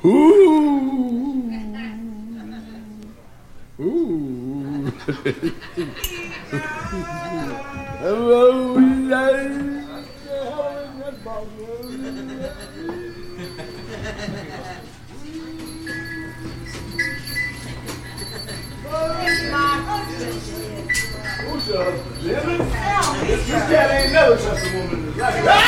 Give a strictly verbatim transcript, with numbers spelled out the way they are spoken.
Ooh. Ooh. Hello, Who's your husband? Jimmy? This cat ain't never touched a woman in his life.